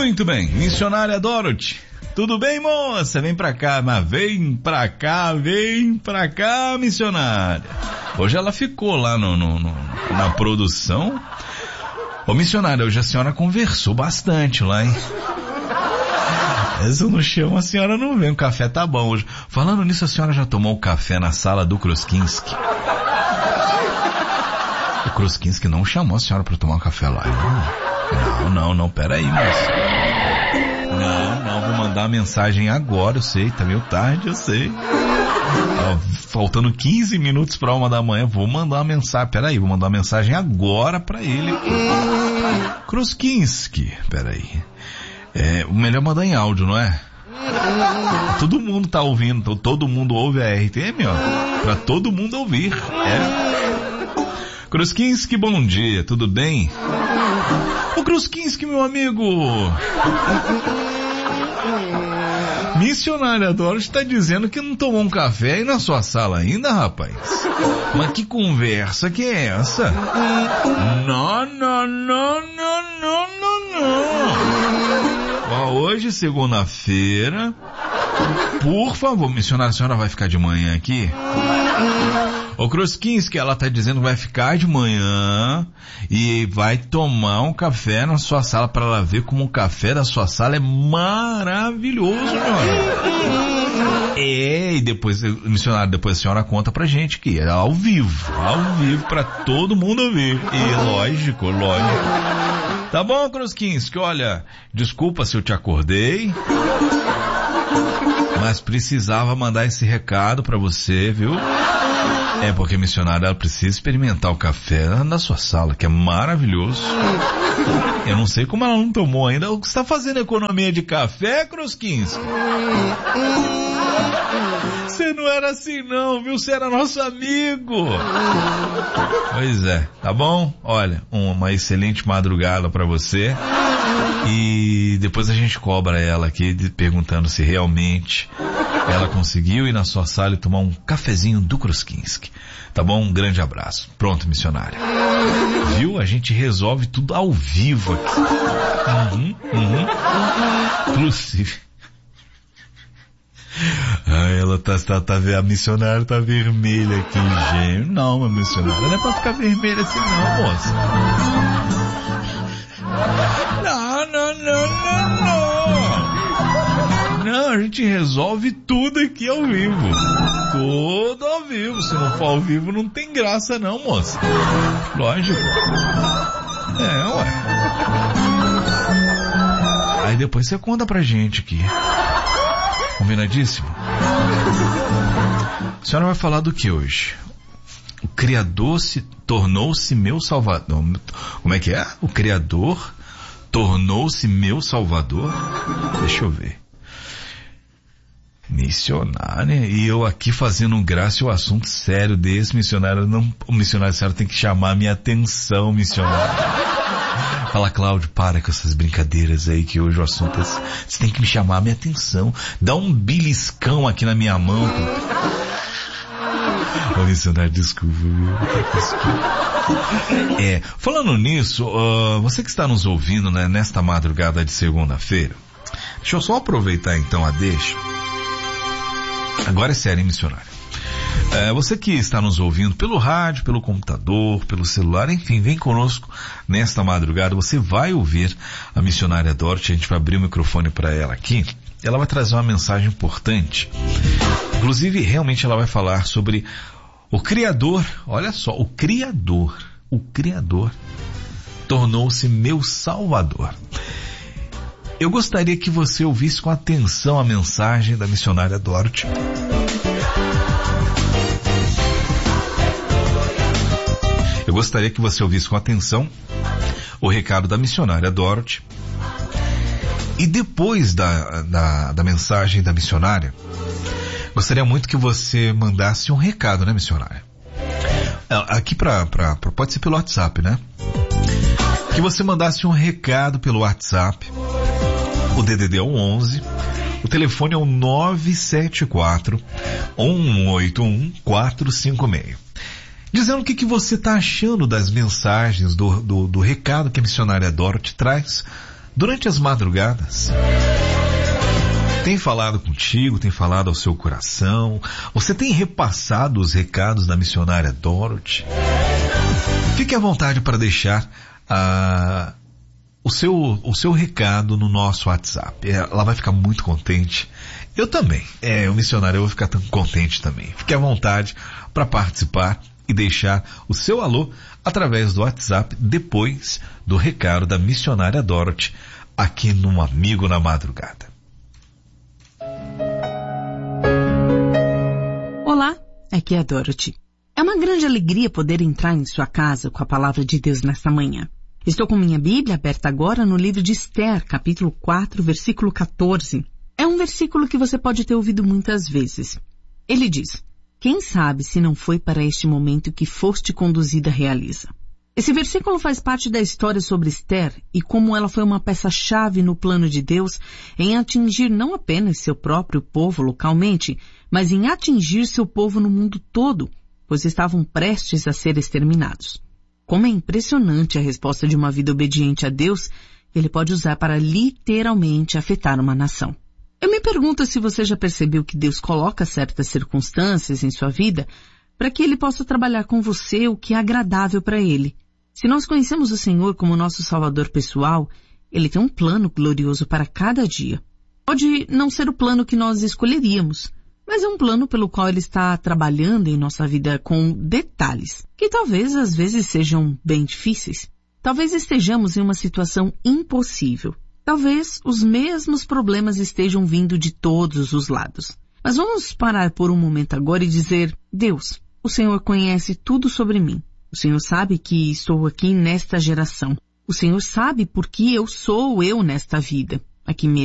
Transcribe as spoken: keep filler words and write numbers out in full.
Muito bem, missionária Dorothy. Tudo bem, moça? Vem pra cá, mas vem pra cá, vem pra cá, missionária. Hoje ela ficou lá no, no, no, na produção. Ô, missionária, hoje a senhora conversou bastante lá, hein? Mas eu não chamo, a senhora não vem, o café tá bom hoje. Falando nisso, a senhora já tomou o café na sala do Kruskinski? O Kruskinski não chamou a senhora pra tomar um café lá. Não, não, não, peraí, moça. Não, não, vou mandar uma mensagem agora, eu sei, tá meio tarde, eu sei. Ó, faltando quinze minutos pra uma da manhã, vou mandar uma mensagem, peraí, vou mandar uma mensagem agora pra ele. Kruskinski, peraí. É, o melhor mandar em áudio, não é? Todo mundo tá ouvindo, todo mundo ouve a R T M, ó. Pra todo mundo ouvir, é. Kruskinski, bom dia, tudo bem? Ô Kruskinski, meu amigo! Missionária Dorothy tá dizendo que não tomou um café aí na sua sala ainda, rapaz. Mas que conversa que é essa? Não, não, não, não, não, não, não. Ó, hoje, segunda-feira, por favor, missionária, a senhora vai ficar de manhã aqui? Ô Kruskinski, ela tá dizendo que vai ficar de manhã e vai tomar um café na sua sala para ela ver como o café da sua sala é maravilhoso, meu amigo. É, e depois, missionário, depois a senhora conta pra gente que é ao vivo, ao vivo pra todo mundo ouvir. E lógico, lógico. Tá bom, Kruskinski, olha, desculpa se eu te acordei, mas precisava mandar esse recado pra você, viu? É porque, missionária, ela precisa experimentar o café na sua sala, que é maravilhoso. Eu não sei como ela não tomou ainda. O que você está fazendo economia de café, Kruskinski? Você não era assim não, viu? Você era nosso amigo. Pois é, tá bom? Olha, uma excelente madrugada pra você. E depois a gente cobra ela aqui, perguntando se realmente ela conseguiu ir na sua sala e tomar um cafezinho do Kruskinski. Tá bom? Um grande abraço. Pronto, missionária. Viu? A gente resolve tudo ao vivo aqui. Uhum, uhum. Inclusive. Ah, ela tá, tá, tá, a missionária tá vermelha aqui, gente. Não, a missionária não é pra ficar vermelha assim não, moça. Não, não, não, não, não. Não, a gente resolve tudo aqui ao vivo. Tudo ao vivo. Se não for ao vivo, não tem graça não, moça. Lógico. É, ué. Aí depois você conta pra gente aqui. Combinadíssimo? A senhora vai falar do que hoje? O Criador se tornou-se meu salvador. Como é que é? O Criador tornou-se meu salvador? Deixa eu ver. Missionária, e eu aqui fazendo graça e o assunto sério desse missionário, não, o missionário sério tem que chamar a minha atenção, missionário. Fala, Cláudio, para com essas brincadeiras aí que hoje o assunto é, você tem que me chamar a minha atenção, dá um beliscão aqui na minha mão. Ô, missionário, desculpa, desculpa. É, falando nisso, uh, você que está nos ouvindo, né, nesta madrugada de segunda-feira, deixa eu só aproveitar então a deixa. Agora é sério, hein, missionário? É, você que está nos ouvindo pelo rádio, pelo computador, pelo celular, enfim, vem conosco nesta madrugada. Você vai ouvir a missionária Dorothy, a gente vai abrir o microfone para ela aqui. Ela vai trazer uma mensagem importante. Inclusive, realmente ela vai falar sobre o Criador. Olha só, o Criador, o Criador tornou-se meu Salvador. Eu gostaria que você ouvisse com atenção a mensagem da missionária Dorothy. Eu gostaria que você ouvisse com atenção o recado da missionária Dorothy. E depois da, da, da mensagem da missionária, gostaria muito que você mandasse um recado, né, missionária? Aqui pra, pra, pra, pode ser pelo WhatsApp, né? Que você mandasse um recado pelo WhatsApp. O D D D é o onze, o telefone é o nove sete quatro, um oito um, quatro cinco seis. Dizendo o que, que você está achando das mensagens, do, do, do recado que a missionária Dorothy traz durante as madrugadas, tem falado contigo, tem falado ao seu coração? Você tem repassado os recados da missionária Dorothy? Fique à vontade para deixar a... O seu, o seu recado no nosso WhatsApp. Ela vai ficar muito contente. Eu também. É, o missionário, eu vou ficar tão contente também. Fique à vontade para participar e deixar o seu alô através do WhatsApp depois do recado da missionária Dorothy aqui no Amigo na Madrugada. Olá, aqui é a Dorothy. É uma grande alegria poder entrar em sua casa com a palavra de Deus nesta manhã. Estou com minha Bíblia aberta agora no livro de Esther, capítulo quatro, versículo quatorze. É um versículo que você pode ter ouvido muitas vezes. Ele diz: quem sabe se não foi para este momento que foste conduzida realiza. Esse versículo faz parte da história sobre Esther e como ela foi uma peça-chave no plano de Deus em atingir não apenas seu próprio povo localmente, mas em atingir seu povo no mundo todo, pois estavam prestes a ser exterminados. Como é impressionante a resposta de uma vida obediente a Deus, Ele pode usar para literalmente afetar uma nação. Eu me pergunto se você já percebeu que Deus coloca certas circunstâncias em sua vida para que Ele possa trabalhar com você o que é agradável para Ele. Se nós conhecemos o Senhor como nosso Salvador pessoal, Ele tem um plano glorioso para cada dia. Pode não ser o plano que nós escolheríamos, mas é um plano pelo qual Ele está trabalhando em nossa vida com detalhes, que talvez às vezes sejam bem difíceis. Talvez estejamos em uma situação impossível. Talvez os mesmos problemas estejam vindo de todos os lados. Mas vamos parar por um momento agora e dizer: Deus, o Senhor conhece tudo sobre mim. O Senhor sabe que estou aqui nesta geração. O Senhor sabe por que eu sou eu nesta vida, aqui mesmo.